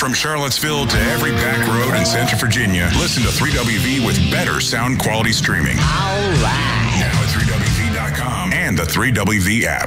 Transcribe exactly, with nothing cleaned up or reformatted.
From Charlottesville to every back road in Central Virginia, listen to three W V with better sound quality streaming. All right. Now at three W V dot com and the three W V app.